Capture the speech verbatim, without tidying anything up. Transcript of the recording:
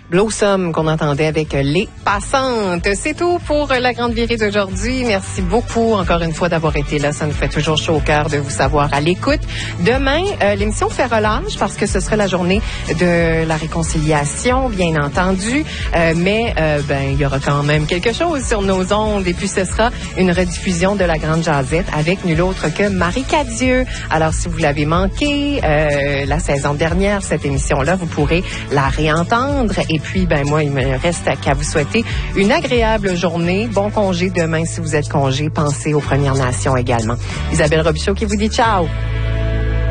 Blossom qu'on entendait avec Les Passantes. C'est tout pour la Grande Virée d'aujourd'hui. Merci beaucoup encore une fois d'avoir été là. Ça nous fait toujours chaud au cœur de vous savoir à l'écoute. Demain, euh, l'émission fait relâche parce que ce sera la journée de la réconciliation, bien entendu. Euh, mais euh, ben il y aura quand même quelque chose sur nos ondes. Et puis ce sera une rediffusion de la Grande Jazette avec nul autre que Marie Cadieux. Alors si vous l'avez manqué euh, la saison dernière, cette émission-là, vous pourrez la réentendre. Et puis, ben moi, il me reste qu'à vous souhaiter une agréable journée. Bon congé demain si vous êtes congé. Pensez aux Premières Nations également. Isabelle Robichaud qui vous dit ciao.